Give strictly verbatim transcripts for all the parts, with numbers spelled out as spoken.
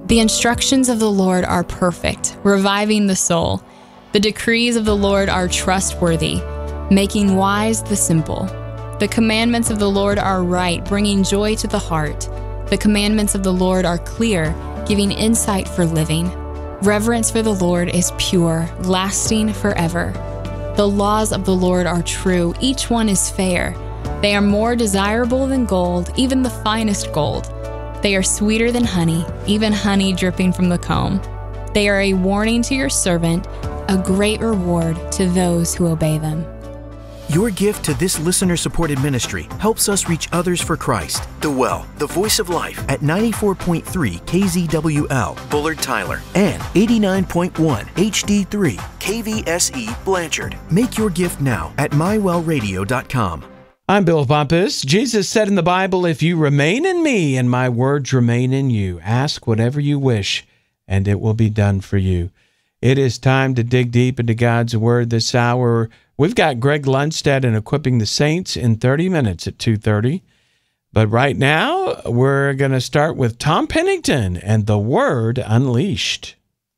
The instructions of the Lord are perfect, reviving the soul. The decrees of the Lord are trustworthy, making wise the simple. The commandments of the Lord are right, bringing joy to the heart. The commandments of the Lord are clear, giving insight for living. Reverence for the Lord is pure, lasting forever. The laws of the Lord are true, each one is fair. They are more desirable than gold, even the finest gold. They are sweeter than honey, even honey dripping from the comb. They are a warning to your servant, a great reward to those who obey them. Your gift to this listener-supported ministry helps us reach others for Christ. The Well, the Voice of Life at ninety-four point three K Z W L, Bullard Tyler, and eighty-nine point one H D three K V S E, Blanchard. Make your gift now at my well radio dot com. I'm Bill Bumpus. Jesus said in the Bible, if you remain in me and my words remain in you, ask whatever you wish, and it will be done for you. It is time to dig deep into God's Word this hour. We've got Greg Lundstedt in Equipping the Saints in thirty minutes at two thirty. But right now, we're going to start with Tom Pennington and the Word Unleashed.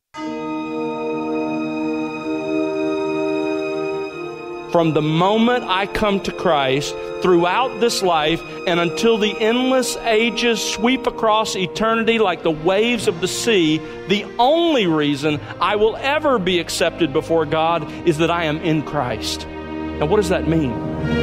From the moment I come to Christ, throughout this life, and until the endless ages sweep across eternity like the waves of the sea, the only reason I will ever be accepted before God is that I am in Christ. Now, what does that mean?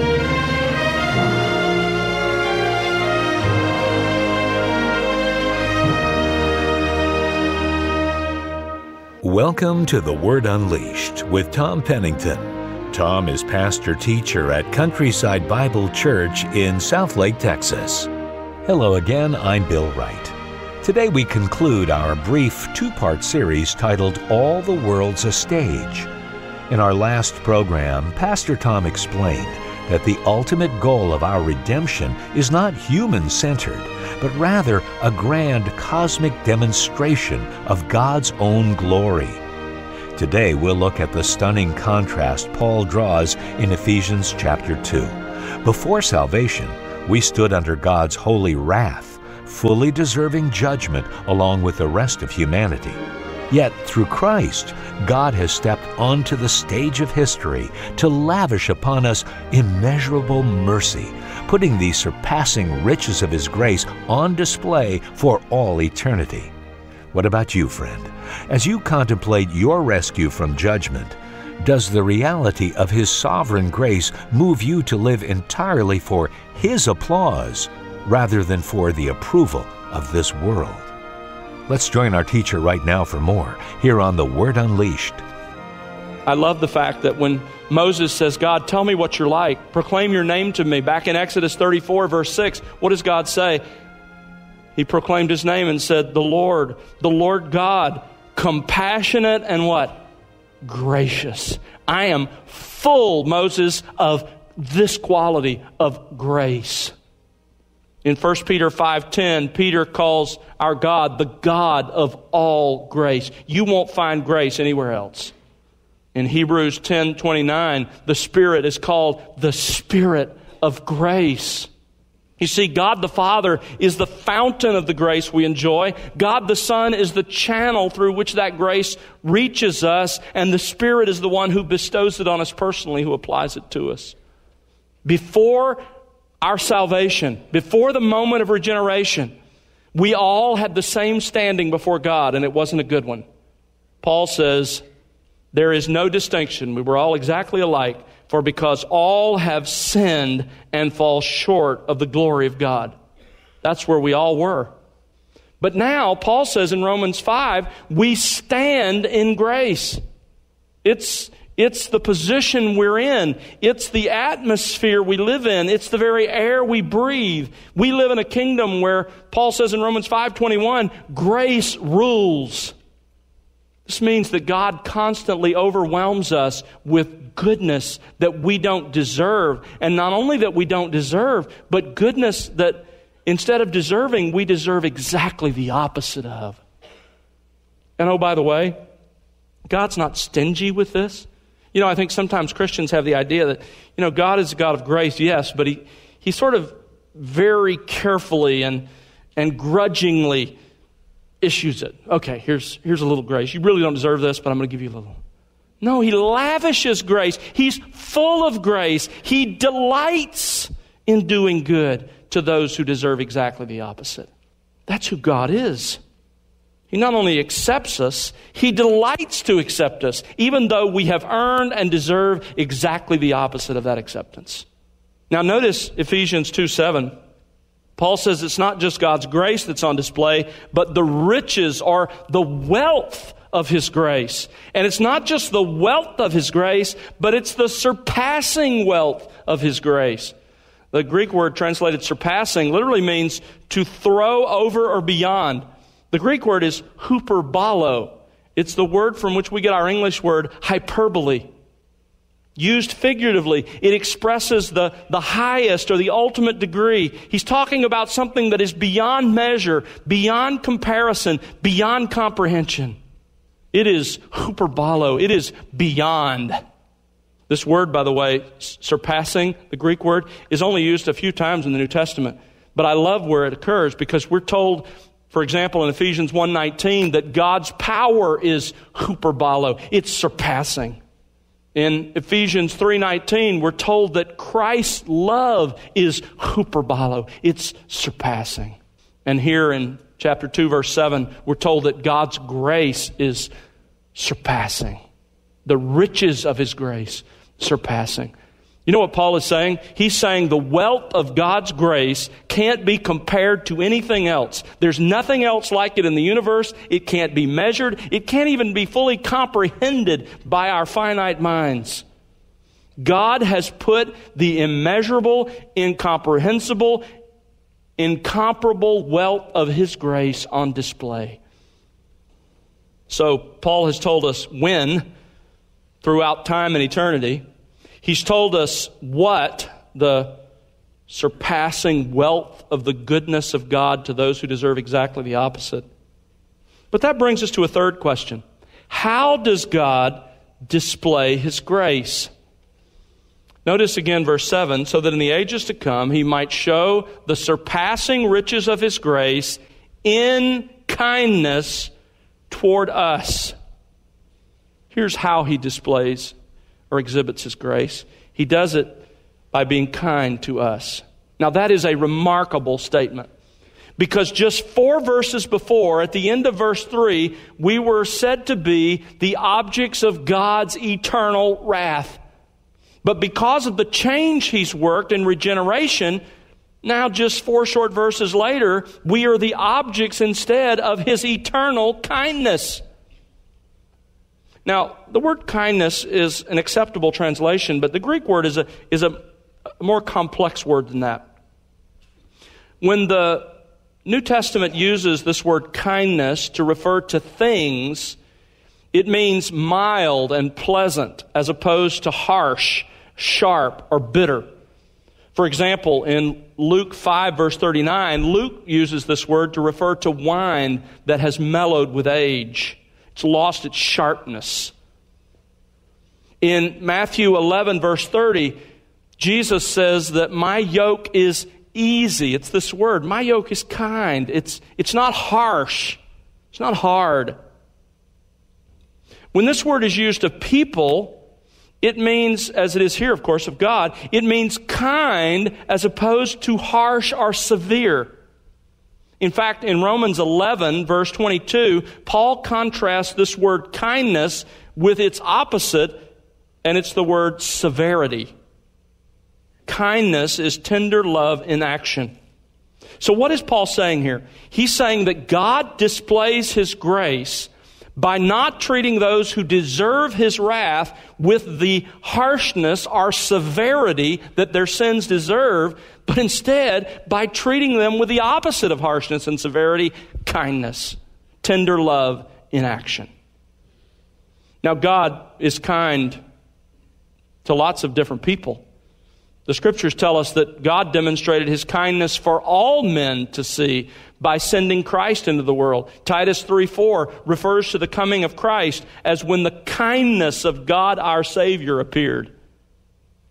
Welcome to The Word Unleashed with Tom Pennington. Tom is pastor-teacher at Countryside Bible Church in Southlake, Texas. Hello again, I'm Bill Wright. Today we conclude our brief two-part series titled All the World's a Stage. In our last program, Pastor Tom explained that the ultimate goal of our redemption is not human-centered, but rather a grand cosmic demonstration of God's own glory. Today we'll look at the stunning contrast Paul draws in Ephesians chapter two. Before salvation, we stood under God's holy wrath, fully deserving judgment along with the rest of humanity. Yet through Christ, God has stepped onto the stage of history to lavish upon us immeasurable mercy, putting the surpassing riches of His grace on display for all eternity. What about you, friend? As you contemplate your rescue from judgment, does the reality of His sovereign grace move you to live entirely for His applause rather than for the approval of this world? Let's join our teacher right now for more here on The Word Unleashed. I love the fact that when Moses says, God, tell me what you're like, proclaim your name to me. Back in Exodus thirty-four, verse six, what does God say? He proclaimed His name and said, the Lord, the Lord God, compassionate and what? Gracious. I am full, Moses, of this quality of grace. In First Peter five ten, Peter calls our God the God of all grace. You won't find grace anywhere else. In Hebrews ten twenty-nine, the Spirit is called the Spirit of grace. You see, God the Father is the fountain of the grace we enjoy. God the Son is the channel through which that grace reaches us. And the Spirit is the one who bestows it on us personally, who applies it to us. Before our salvation, before the moment of regeneration, we all had the same standing before God, and it wasn't a good one. Paul says, there is no distinction. We were all exactly alike. For because all have sinned and fall short of the glory of God. That's where we all were. But now, Paul says in Romans five, we stand in grace. It's, it's the position we're in. It's the atmosphere we live in. It's the very air we breathe. We live in a kingdom where, Paul says in Romans five twenty-one, grace rules. This means that God constantly overwhelms us with goodness that we don't deserve. And not only that we don't deserve, but goodness that instead of deserving, we deserve exactly the opposite of. And oh, by the way, God's not stingy with this. You know, I think sometimes Christians have the idea that, you know, God is a God of grace, yes, but He, he sort of very carefully and, and grudgingly issues it. Okay, here's, here's a little grace. You really don't deserve this, but I'm going to give you a little. No, he lavishes grace. He's full of grace. He delights in doing good to those who deserve exactly the opposite. That's who God is. He not only accepts us, He delights to accept us, even though we have earned and deserve exactly the opposite of that acceptance. Now notice Ephesians two seven. Paul says it's not just God's grace that's on display, but the riches or the wealth of His grace. And it's not just the wealth of His grace, but it's the surpassing wealth of His grace. The Greek word translated surpassing literally means to throw over or beyond. The Greek word is huperbalo. It's the word from which we get our English word hyperbole. Used figuratively, it expresses the, the highest or the ultimate degree. He's talking about something that is beyond measure, beyond comparison, beyond comprehension. It is huperbalo. It is beyond. This word, by the way, surpassing, the Greek word, is only used a few times in the New Testament. But I love where it occurs because we're told, for example, in Ephesians one nineteen, that God's power is huperbalo. It's surpassing. In Ephesians three nineteen, we're told that Christ's love is huperbalo. It's surpassing. And here in chapter two, verse seven, we're told that God's grace is surpassing. The riches of His grace, surpassing. You know what Paul is saying? He's saying the wealth of God's grace can't be compared to anything else. There's nothing else like it in the universe. It can't be measured. It can't even be fully comprehended by our finite minds. God has put the immeasurable, incomprehensible, incomparable wealth of His grace on display. So Paul has told us when, throughout time and eternity, He's told us what the surpassing wealth of the goodness of God to those who deserve exactly the opposite. But that brings us to a third question. How does God display His grace? Notice again verse seven, so that in the ages to come He might show the surpassing riches of His grace in kindness toward us. Here's how He displays or exhibits His grace. He does it by being kind to us. Now that is a remarkable statement, because just four verses before, at the end of verse three, we were said to be the objects of God's eternal wrath. But because of the change He's worked in regeneration, now just four short verses later, we are the objects instead of His eternal kindness. Now, the word kindness is an acceptable translation, but the Greek word is a, is a more complex word than that. When the New Testament uses this word kindness to refer to things, it means mild and pleasant as opposed to harsh, sharp, or bitter. For example, in Luke five, verse thirty-nine, Luke uses this word to refer to wine that has mellowed with age. It's lost its sharpness. In Matthew eleven, verse thirty, Jesus says that my yoke is easy. It's this word. My yoke is kind. It's, it's not harsh. It's not hard. When this word is used of people, it means, as it is here, of course, of God, it means kind as opposed to harsh or severe. In fact, in Romans eleven, verse twenty-two, Paul contrasts this word kindness with its opposite, and it's the word severity. Kindness is tender love in action. So what is Paul saying here? He's saying that God displays His grace by not treating those who deserve His wrath with the harshness or severity that their sins deserve, but instead by treating them with the opposite of harshness and severity, kindness, tender love in action. Now, God is kind to lots of different people. The Scriptures tell us that God demonstrated His kindness for all men to see by sending Christ into the world. Titus three four refers to the coming of Christ as when the kindness of God our Savior appeared.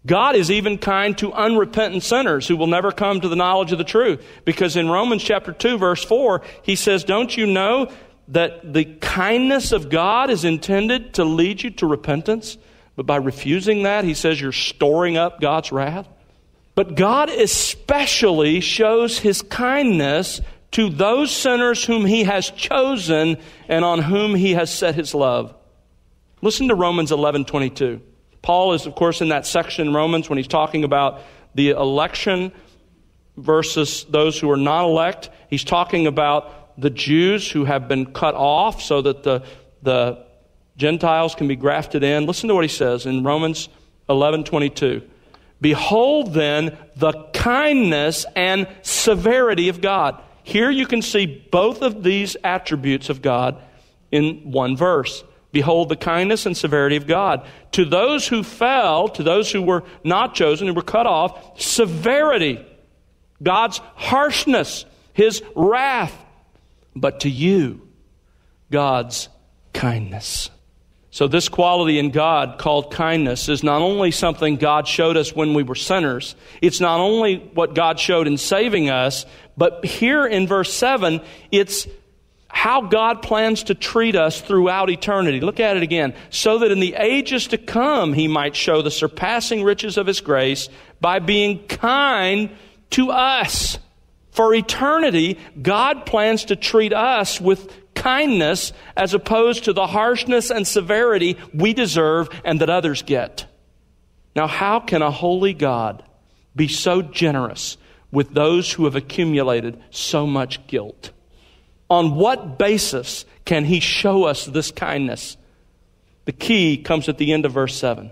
God is even kind to unrepentant sinners who will never come to the knowledge of the truth. Because in Romans chapter two, verse four, he says, don't you know that the kindness of God is intended to lead you to repentance? But by refusing that, he says you're storing up God's wrath. But God especially shows his kindness to those sinners whom he has chosen and on whom he has set his love. Listen to Romans eleven twenty-two. Paul is, of course, in that section in Romans when he's talking about the election versus those who are not elect. He's talking about the Jews who have been cut off so that the, the Gentiles can be grafted in. Listen to what he says in Romans eleven twenty-two. Behold then the kindness and severity of God. Here you can see both of these attributes of God in one verse. Behold the kindness and severity of God. To those who fell, to those who were not chosen, who were cut off, severity, God's harshness, his wrath. But to you, God's kindness. So this quality in God called kindness is not only something God showed us when we were sinners, it's not only what God showed in saving us, but here in verse seven, it's how God plans to treat us throughout eternity. Look at it again. So that in the ages to come, he might show the surpassing riches of his grace by being kind to us. For eternity, God plans to treat us with kindness as opposed to the harshness and severity we deserve and that others get. Now, how can a holy God be so generous with those who have accumulated so much guilt? On what basis can he show us this kindness? The key comes at the end of verse seven.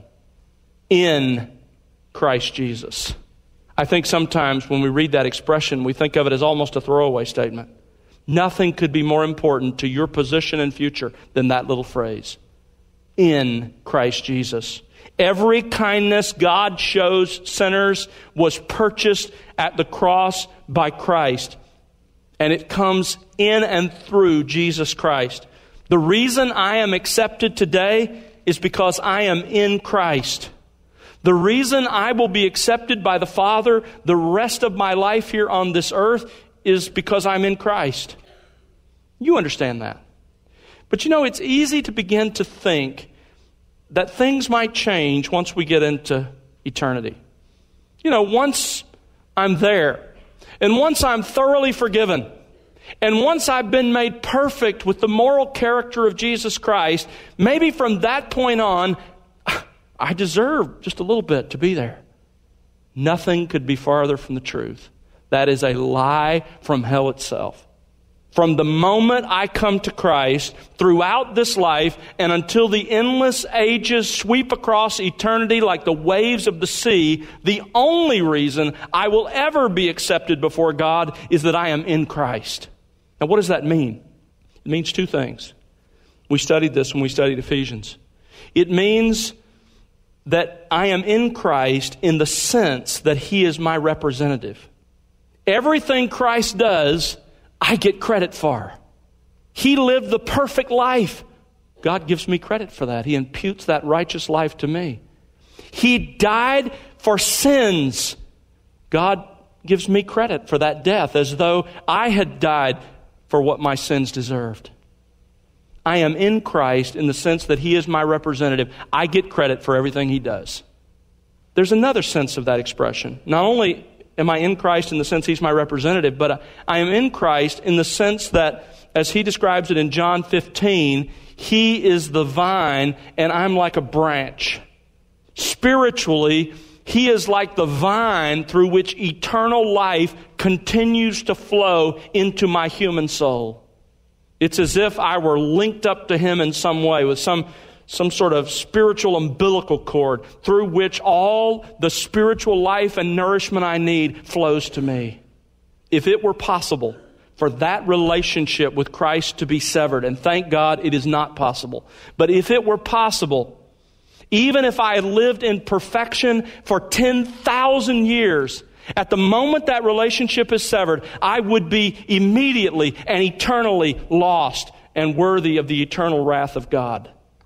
In Christ Jesus. I think sometimes when we read that expression, we think of it as almost a throwaway statement. Nothing could be more important to your position and future than that little phrase. In Christ Jesus. Every kindness God shows sinners was purchased at the cross by Christ. And it comes in and through Jesus Christ. The reason I am accepted today is because I am in Christ. The reason I will be accepted by the Father the rest of my life here on this earth is because I'm in Christ. You understand that. But you know, it's easy to begin to think that things might change once we get into eternity. You know, once I'm there, and once I'm thoroughly forgiven, and once I've been made perfect with the moral character of Jesus Christ, maybe from that point on, I deserve just a little bit to be there. Nothing could be farther from the truth. That is a lie from hell itself. From the moment I come to Christ, throughout this life, and until the endless ages sweep across eternity like the waves of the sea, the only reason I will ever be accepted before God is that I am in Christ. Now, what does that mean? It means two things. We studied this when we studied Ephesians. It means that I am in Christ in the sense that He is my representative. Everything Christ does, I get credit for. He lived the perfect life. God gives me credit for that. He imputes that righteous life to me. He died for sins. God gives me credit for that death as though I had died for what my sins deserved. I am in Christ in the sense that He is my representative. I get credit for everything He does. There's another sense of that expression. Not only am I in Christ in the sense He's my representative, but I am in Christ in the sense that, as He describes it in John fifteen, He is the vine and I'm like a branch. Spiritually, He is like the vine through which eternal life continues to flow into my human soul. It's as if I were linked up to Him in some way with some, some sort of spiritual umbilical cord through which all the spiritual life and nourishment I need flows to me. If it were possible for that relationship with Christ to be severed, and thank God it is not possible, but if it were possible, even if I had lived in perfection for ten thousand years, at the moment that relationship is severed, I would be immediately and eternally lost and worthy of the eternal wrath of God.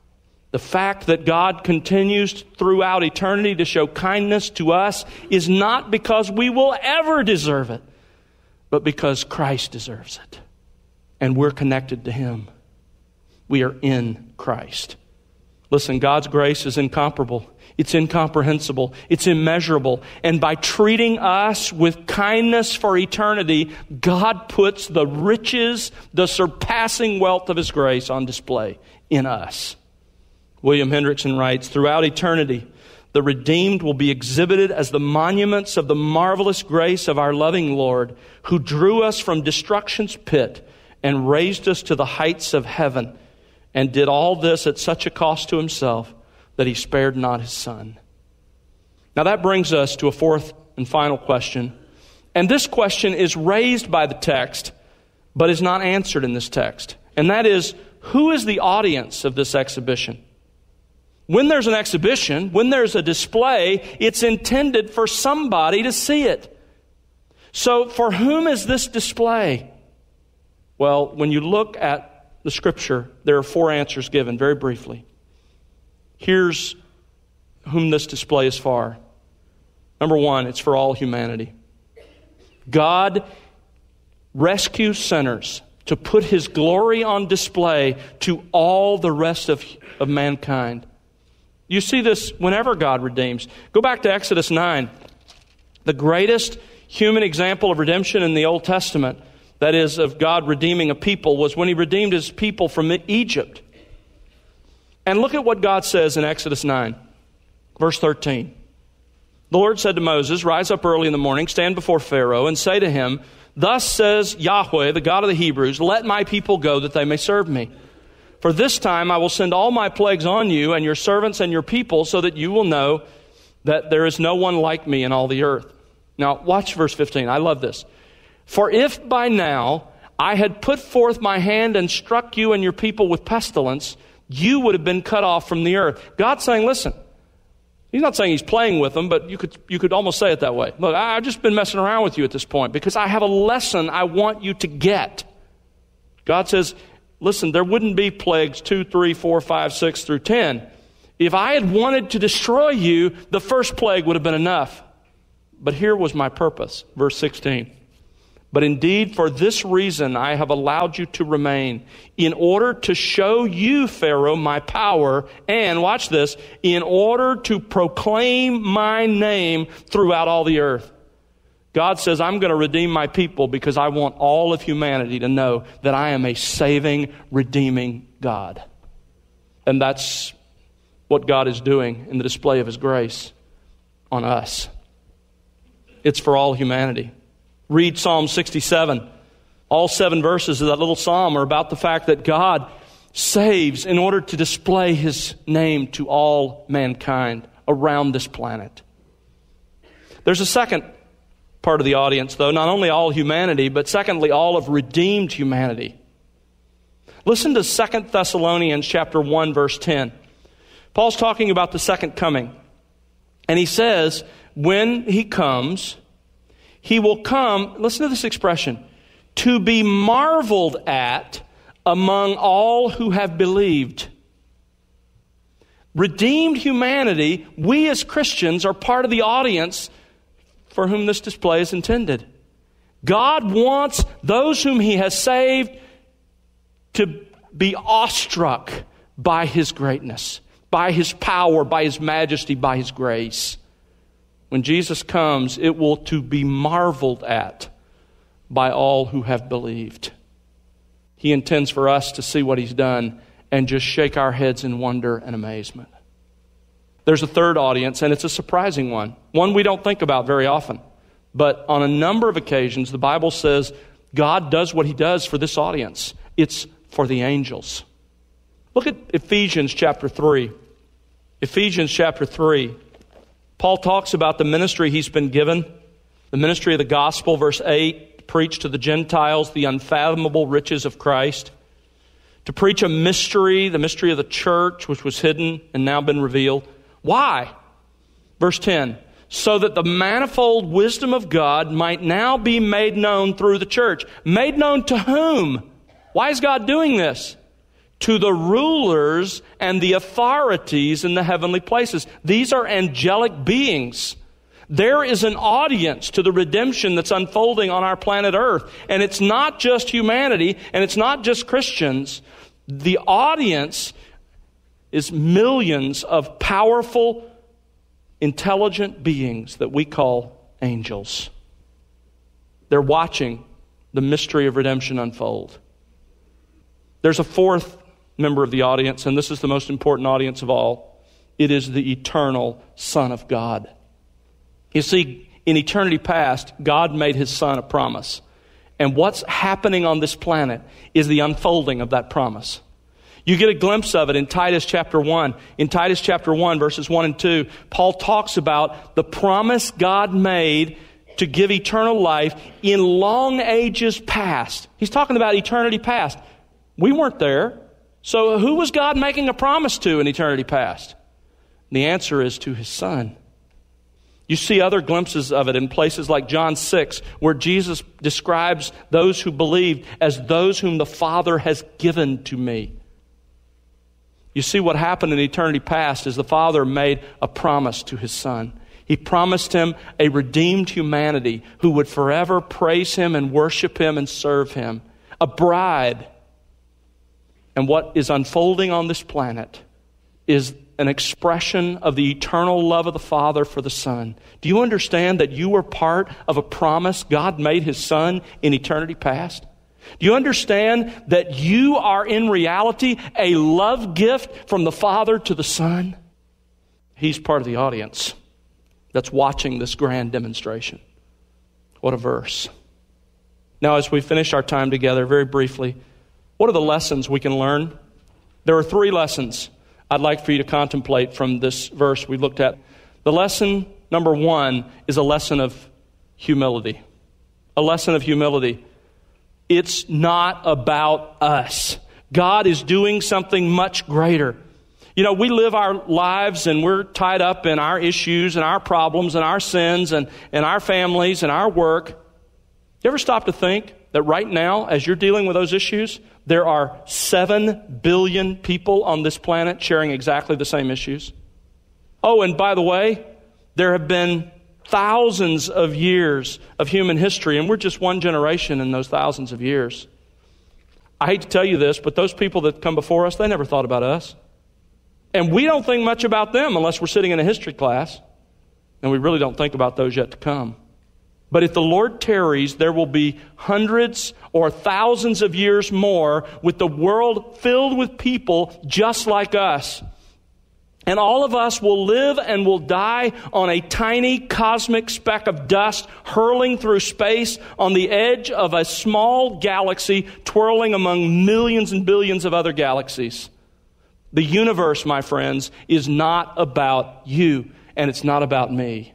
The fact that God continues throughout eternity to show kindness to us is not because we will ever deserve it, but because Christ deserves it. And we're connected to Him. We are in Christ. Listen, God's grace is incomparable. It's incomprehensible. It's immeasurable. And by treating us with kindness for eternity, God puts the riches, the surpassing wealth of His grace on display in us. William Hendrickson writes, throughout eternity, the redeemed will be exhibited as the monuments of the marvelous grace of our loving Lord, who drew us from destruction's pit and raised us to the heights of heaven, and did all this at such a cost to Himself that He spared not His Son. Now that brings us to a fourth and final question. And this question is raised by the text, but is not answered in this text. And that is, who is the audience of this exhibition? When there's an exhibition, when there's a display, it's intended for somebody to see it. So for whom is this display? Well, when you look at the Scripture, there are four answers given very briefly. Here's whom this display is for. Number one, it's for all humanity. God rescues sinners to put His glory on display to all the rest of, of mankind. You see this whenever God redeems. Go back to Exodus nine. The greatest human example of redemption in the Old Testament, that is, of God redeeming a people, was when He redeemed His people from Egypt. And look at what God says in Exodus nine, verse thirteen. The Lord said to Moses, rise up early in the morning, stand before Pharaoh, and say to him, thus says Yahweh, the God of the Hebrews, let my people go that they may serve me. For this time I will send all my plagues on you and your servants and your people, so that you will know that there is no one like me in all the earth. Now watch verse fifteen. I love this. For if by now I had put forth my hand and struck you and your people with pestilence, you would have been cut off from the earth. God's saying, listen, He's not saying He's playing with them, but you could you could almost say it that way. Look, I've just been messing around with you at this point because I have a lesson I want you to get. God says, listen, there wouldn't be plagues two, three, four, five, six through ten. If I had wanted to destroy you, the first plague would have been enough. But here was my purpose, verse sixteen. But indeed, for this reason I have allowed you to remain, in order to show you, Pharaoh, my power, and, watch this, in order to proclaim my name throughout all the earth. God says, I'm going to redeem my people because I want all of humanity to know that I am a saving, redeeming God. And that's what God is doing in the display of His grace on us. It's for all humanity. Read Psalm sixty-seven. All seven verses of that little psalm are about the fact that God saves in order to display His name to all mankind around this planet. There's a second part of the audience, though, not only all humanity, but secondly, all of redeemed humanity. Listen to Second Thessalonians chapter one, verse ten. Paul's talking about the second coming. And he says, when He comes, He will come, listen to this expression, to be marveled at among all who have believed. Redeemed humanity, we as Christians are part of the audience for whom this display is intended. God wants those whom He has saved to be awestruck by His greatness, by His power, by His majesty, by His grace. When Jesus comes, it will to be marveled at by all who have believed. He intends for us to see what He's done and just shake our heads in wonder and amazement. There's a third audience, and it's a surprising one. One we don't think about very often. But on a number of occasions, the Bible says God does what He does for this audience. It's for the angels. Look at Ephesians chapter three. Ephesians chapter three. Paul talks about the ministry he's been given, the ministry of the gospel, verse eight, to preach to the Gentiles the unfathomable riches of Christ, to preach a mystery, the mystery of the church, which was hidden and now been revealed. Why? Verse ten, so that the manifold wisdom of God might now be made known through the church. Made known to whom? Why is God doing this? to the rulers and the authorities in the heavenly places. These are angelic beings. There is an audience to the redemption that's unfolding on our planet Earth. And it's not just humanity, and it's not just Christians. The audience is millions of powerful, intelligent beings that we call angels. They're watching the mystery of redemption unfold. There's a fourth member of the audience, and this is the most important audience of all. It is the eternal Son of God. You see, in eternity past, God made His Son a promise. And what's happening on this planet is the unfolding of that promise. You get a glimpse of it in Titus chapter one. In Titus chapter one, verses one and two, Paul talks about the promise God made to give eternal life in long ages past. He's talking about eternity past. We weren't there. So who was God making a promise to in eternity past? And the answer is to His Son. You see other glimpses of it in places like John six, where Jesus describes those who believed as those whom the Father has given to me. You see, what happened in eternity past is the Father made a promise to His Son. He promised Him a redeemed humanity who would forever praise Him and worship Him and serve Him. A bride. And what is unfolding on this planet is an expression of the eternal love of the Father for the Son. Do you understand that you were part of a promise God made His Son in eternity past? Do you understand that you are in reality a love gift from the Father to the Son? He's part of the audience that's watching this grand demonstration. What a verse. Now, as we finish our time together, very briefly, what are the lessons we can learn? There are three lessons I'd like for you to contemplate from this verse we looked at. The lesson number one is a lesson of humility. A lesson of humility. It's not about us. God is doing something much greater. You know, we live our lives and we're tied up in our issues and our problems and our sins and, and our families and our work. You ever stop to think that right now, as you're dealing with those issues, there are seven billion people on this planet sharing exactly the same issues? Oh, and by the way, there have been thousands of years of human history, and we're just one generation in those thousands of years. I hate to tell you this, but those people that come before us, they never thought about us. And we don't think much about them unless we're sitting in a history class, and we really don't think about those yet to come. But if the Lord tarries, there will be hundreds or thousands of years more with the world filled with people just like us. And all of us will live and will die on a tiny cosmic speck of dust hurling through space on the edge of a small galaxy twirling among millions and billions of other galaxies. The universe, my friends, is not about you, and it's not about me.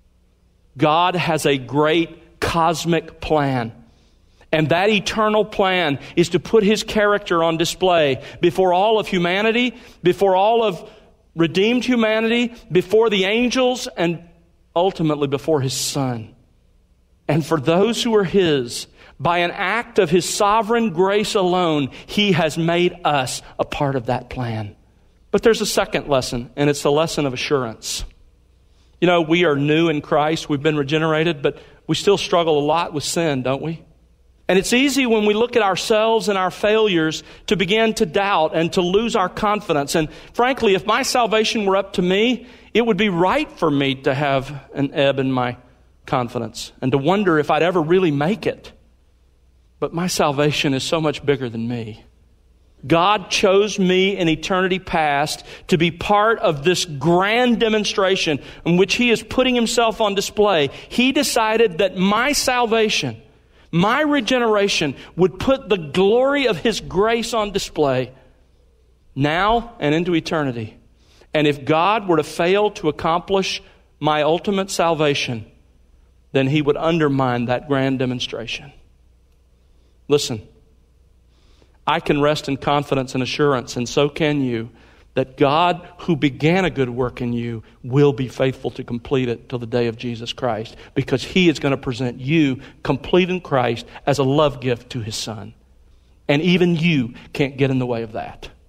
God has a great cosmic plan. And that eternal plan is to put His character on display before all of humanity, before all of redeemed humanity, before the angels, and ultimately before His Son. And for those who are His, by an act of His sovereign grace alone, He has made us a part of that plan. But there's a second lesson, and it's the lesson of assurance. You know, we are new in Christ. We've been regenerated, but we still struggle a lot with sin, don't we? And it's easy when we look at ourselves and our failures to begin to doubt and to lose our confidence. And frankly, if my salvation were up to me, it would be right for me to have an ebb in my confidence and to wonder if I'd ever really make it. But my salvation is so much bigger than me. God chose me in eternity past to be part of this grand demonstration in which He is putting Himself on display. He decided that my salvation, my regeneration, would put the glory of His grace on display now and into eternity. And if God were to fail to accomplish my ultimate salvation, then He would undermine that grand demonstration. Listen. I can rest in confidence and assurance, and so can you, that God who began a good work in you will be faithful to complete it till the day of Jesus Christ, because He is going to present you complete in Christ as a love gift to His Son. And even you can't get in the way of that.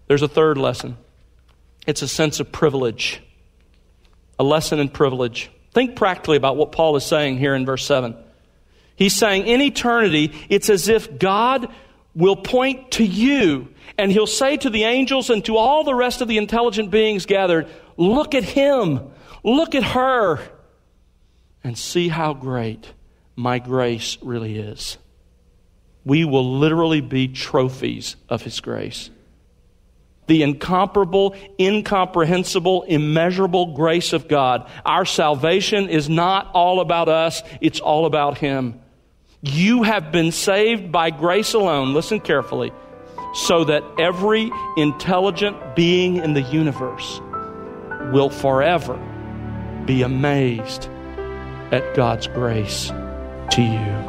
There's a third lesson. It's a sense of privilege. A lesson in privilege. Think practically about what Paul is saying here in verse seven. He's saying in eternity, it's as if God will point to you, and he'll say to the angels and to all the rest of the intelligent beings gathered, look at him, look at her, and see how great my grace really is. We will literally be trophies of his grace. The incomparable, incomprehensible, immeasurable grace of God. Our salvation is not all about us, it's all about him. You have been saved by grace alone, listen carefully, so that every intelligent being in the universe will forever be amazed at God's grace to you.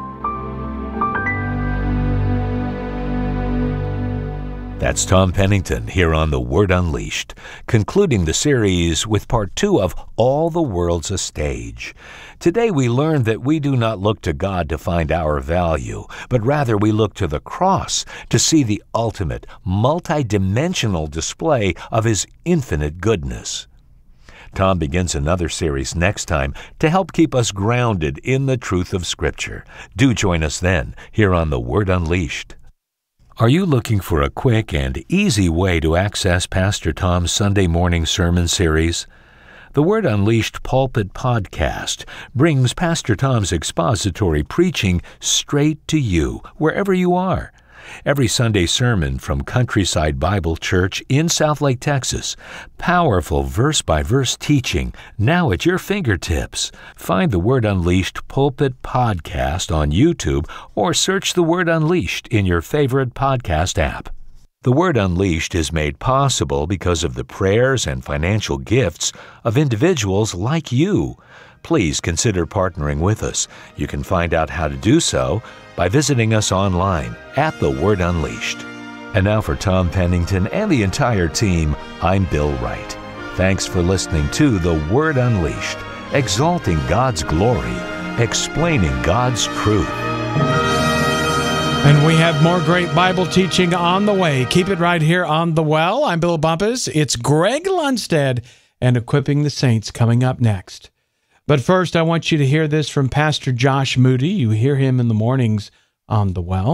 That's Tom Pennington here on The Word Unleashed, concluding the series with part two of All the World's a Stage. Today we learned that we do not look to God to find our value, but rather we look to the cross to see the ultimate, multidimensional display of his infinite goodness. Tom begins another series next time to help keep us grounded in the truth of Scripture. Do join us then here on The Word Unleashed. Are you looking for a quick and easy way to access Pastor Tom's Sunday morning sermon series? The Word Unleashed Pulpit Podcast brings Pastor Tom's expository preaching straight to you, wherever you are. Every Sunday sermon from Countryside Bible Church in Southlake, Texas. Powerful verse-by-verse teaching now at your fingertips. Find the Word Unleashed Pulpit Podcast on YouTube or search the Word Unleashed in your favorite podcast app. The Word Unleashed is made possible because of the prayers and financial gifts of individuals like you. Please consider partnering with us. You can find out how to do so by visiting us online at The Word Unleashed. And now for Tom Pennington and the entire team, I'm Bill Wright. Thanks for listening to The Word Unleashed, exalting God's glory, explaining God's truth. And we have more great Bible teaching on the way. Keep it right here on The Well. I'm Bill Bumpus. It's Greg Lundstead and Equipping the Saints coming up next. But first, I want you to hear this from Pastor Josh Moody. You hear him in the mornings on The Well.